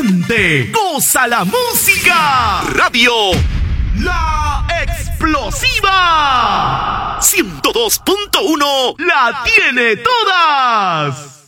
siente, goza la música. Radio La Explosiva 102.1 la tiene todas.